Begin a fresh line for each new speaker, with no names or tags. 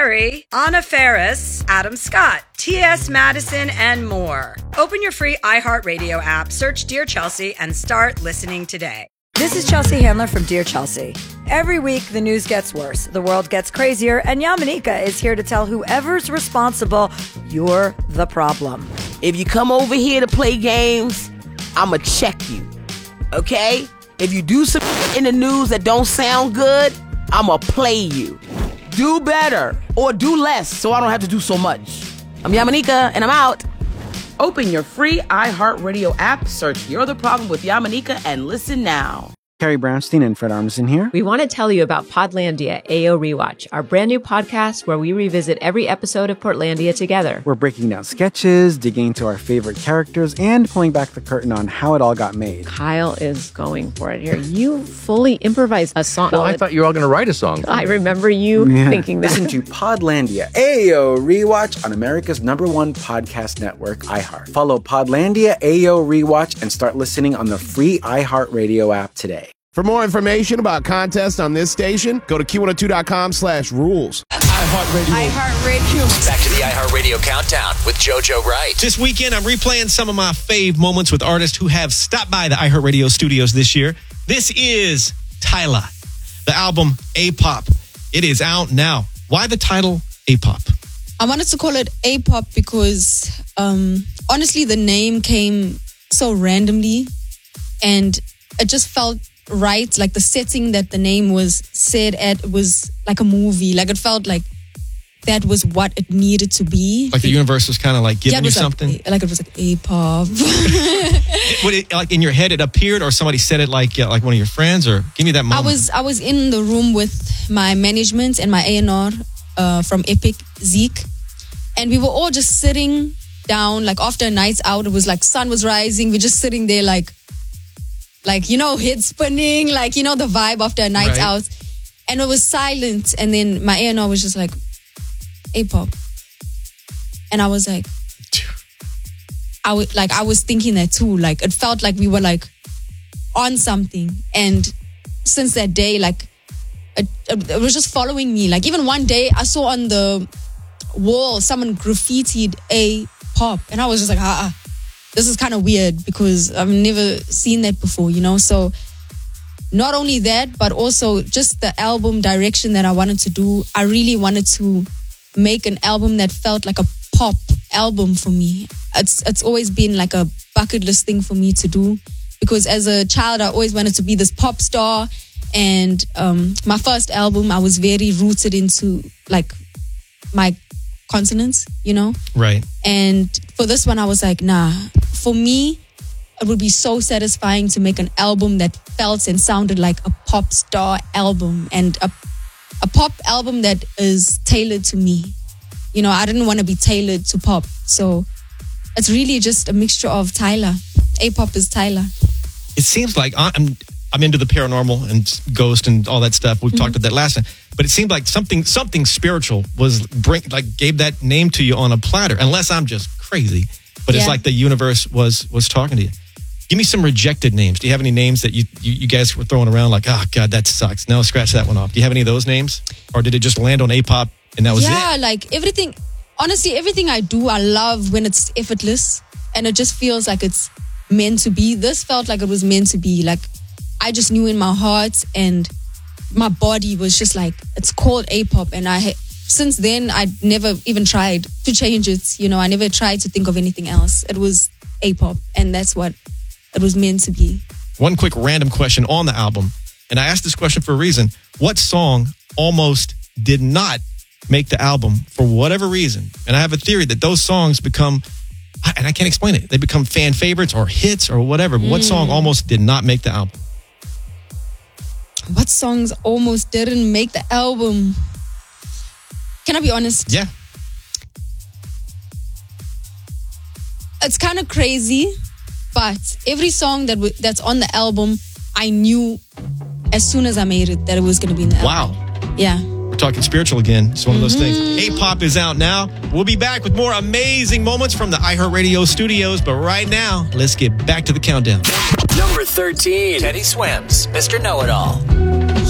Perry, Anna Faris, Adam Scott, T.S. Madison, and more. Open your free iHeartRadio app, search Dear Chelsea, and start listening today. This is Chelsea Handler from Dear Chelsea. Every week, the news gets worse, the world gets crazier, and Yamanika is here to tell whoever's responsible, you're the problem.
If you come over here to play games, I'ma check you, okay? If you do some in the news that don't sound good, I'ma play you. Do better or do less so I don't have to do so much. I'm Yamanika, and I'm out. Open your free iHeartRadio app, search You're the Problem with Yamanika, and listen now.
Carrie Brownstein and Fred Armisen here.
We want to tell you about Podlandia AO Rewatch, our brand new podcast where we revisit every episode of Portlandia together.
We're breaking down sketches, digging into our favorite characters, and pulling back the curtain on how it all got made.
Kyle is going for it here. You fully improvised a song.
Well, I thought you were all going to write a song.
I remember you thinking that.
Listen to Podlandia AO Rewatch on America's #1 podcast network, iHeart. Follow Podlandia AO Rewatch and start listening on the free iHeartRadio app today.
For more information about contests on this station, go to Q102.com/rules.
iHeartRadio. Back to the iHeartRadio Countdown with JoJo Wright.
This weekend, I'm replaying some of my fave moments with artists who have stopped by the iHeartRadio studios this year. This is Tyla, the album A-Pop. It is out now. Why the title A-Pop?
I wanted to call it A-Pop because, honestly, the name came so randomly and it just felt right. Like the setting that the name was said at was like a movie. Like it felt like that was what it needed to be.
Like the universe was kind of like giving you something?
Like it was like A-Pop.
Like in your head it appeared, or somebody said it like one of your friends, or give me that moment.
I was in the room with my management and my A&R from Epic, Zeke. And we were all just sitting down, like after a night out. It was like sun was rising. We're just sitting there like, head spinning, the vibe after a night out. And it was silent. And then my A&R was just like, A-Pop. And I was like, I was thinking that too. Like, it felt like we were like on something. And since that day, like, it was just following me. Like, even one day I saw on the wall, someone graffitied A-Pop. And I was just like, this is kind of weird because I've never seen that before, So not only that, but also just the album direction that I wanted to do. I really wanted to make an album that felt like a pop album for me. It's always been like a bucket list thing for me to do because as a child, I always wanted to be this pop star. And my first album, I was very rooted into like my consonants,
Right.
And for this one, I was like, nah. For me, it would be so satisfying to make an album that felt and sounded like a pop star album and a pop album that is tailored to me. I didn't want to be tailored to pop. So it's really just a mixture of Tyla. A-Pop is Tyla.
It seems like I'm into the paranormal and ghost and all that stuff. We've talked about that last time. But it seemed like something spiritual gave that name to you on a platter. Unless I'm just crazy. But it's like the universe was talking to you. Give me some rejected names. Do you have any names that you guys were throwing around like, oh, God, that sucks. No, scratch that one off. Do you have any of those names? Or did it just land on A-Pop and that was it?
Yeah, like everything. Honestly, everything I do, I love when it's effortless. And it just feels like it's meant to be. This felt like it was meant to be. Like, I just knew in my heart and my body was just like, it's called A-Pop. And since then, I never even tried to change it. I never tried to think of anything else. It was A-Pop. And that's what it was meant to be.
One quick random question on the album. And I asked this question for a reason. What song almost did not make the album for whatever reason? And I have a theory that those songs become, and I can't explain it, they become fan favorites or hits or whatever. But what song almost did not make the album?
What songs almost didn't make the album? Can I be honest?
Yeah.
It's kind of crazy, but every song that's on the album, I knew as soon as I made it that it was going to be in the album.
Wow.
Yeah.
We're talking spiritual again. It's one of those things. A-Pop is out now. We'll be back with more amazing moments from the iHeartRadio studios. But right now, let's get back to the countdown.
Number 13, Teddy Swims, Mr. Know-It-All.